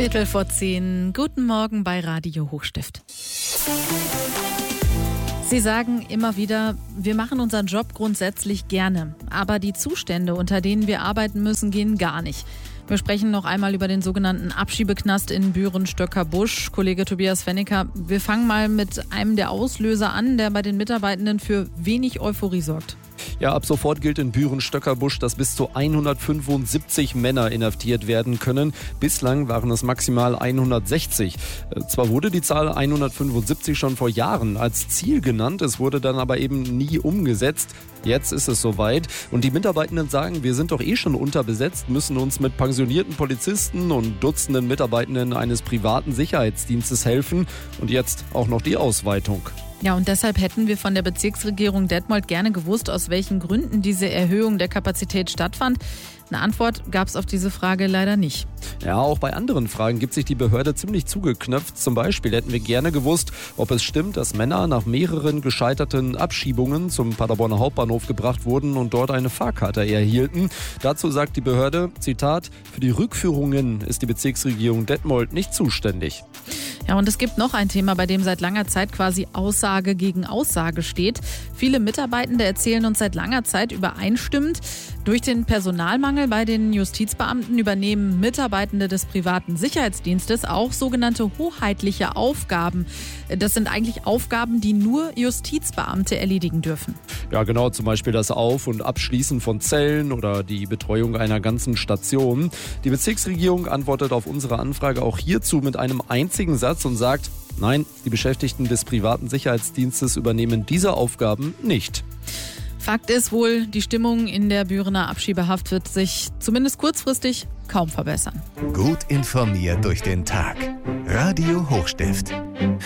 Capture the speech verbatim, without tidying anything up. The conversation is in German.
Viertel vor zehn. Guten Morgen bei Radio Hochstift. Sie sagen immer wieder, wir machen unseren Job grundsätzlich gerne. Aber die Zustände, unter denen wir arbeiten müssen, gehen gar nicht. Wir sprechen noch einmal über den sogenannten Abschiebeknast in Büren-Stöcker-Busch. Kollege Tobias Fennecker, wir fangen mal mit einem der Auslöser an, der bei den Mitarbeitenden für wenig Euphorie sorgt. Ja, ab sofort gilt in Büren-Stöcker-Busch, dass bis zu hundertfünfundsiebzig Männer inhaftiert werden können. Bislang waren es maximal hundertsechzig. Zwar wurde die Zahl hundertfünfundsiebzig schon vor Jahren als Ziel genannt, es wurde dann aber eben nie umgesetzt. Jetzt ist es soweit und die Mitarbeitenden sagen, wir sind doch eh schon unterbesetzt, müssen uns mit pensionierten Polizisten und Dutzenden Mitarbeitenden eines privaten Sicherheitsdienstes helfen und jetzt auch noch die Ausweitung. Ja, und deshalb hätten wir von der Bezirksregierung Detmold gerne gewusst, aus welchen Gründen diese Erhöhung der Kapazität stattfand. Eine Antwort gab es auf diese Frage leider nicht. Ja, auch bei anderen Fragen gibt sich die Behörde ziemlich zugeknöpft. Zum Beispiel hätten wir gerne gewusst, ob es stimmt, dass Männer nach mehreren gescheiterten Abschiebungen zum Paderborner Hauptbahnhof gebracht wurden und dort eine Fahrkarte erhielten. Dazu sagt die Behörde, Zitat, für die Rückführungen ist die Bezirksregierung Detmold nicht zuständig. Ja, und es gibt noch ein Thema, bei dem seit langer Zeit quasi Aussage gegen Aussage steht. Viele Mitarbeitende erzählen uns seit langer Zeit übereinstimmend, durch den Personalmangel bei den Justizbeamten übernehmen Mitarbeitende des privaten Sicherheitsdienstes auch sogenannte hoheitliche Aufgaben. Das sind eigentlich Aufgaben, die nur Justizbeamte erledigen dürfen. Ja, genau, zum Beispiel das Auf- und Abschließen von Zellen oder die Betreuung einer ganzen Station. Die Bezirksregierung antwortet auf unsere Anfrage auch hierzu mit einem einzigen Satz und sagt, nein, die Beschäftigten des privaten Sicherheitsdienstes übernehmen diese Aufgaben nicht. Fakt ist wohl, die Stimmung in der Bürener Abschiebehaft wird sich zumindest kurzfristig kaum verbessern. Gut informiert durch den Tag. Radio Hochstift.